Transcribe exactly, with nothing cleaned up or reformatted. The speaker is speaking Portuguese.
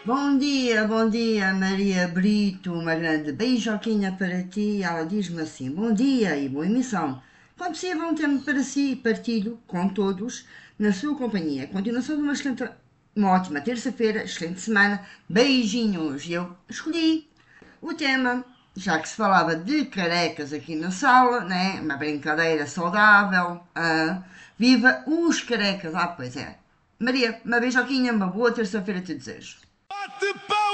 Bom dia, bom dia, Maria Brito. Uma grande beijoquinha para ti. Ela diz-me assim: bom dia e boa emissão. Quando possível, um tempo para si, partilho com todos na sua companhia. Continuação de uma excelente, uma ótima terça-feira, excelente semana. Beijinhos. E eu escolhi o tema, já que se falava de carecas aqui na sala, né? Uma brincadeira saudável. Ah, viva os carecas! Ah, pois é. Maria, uma beijoquinha, uma boa terça-feira te desejo. Bate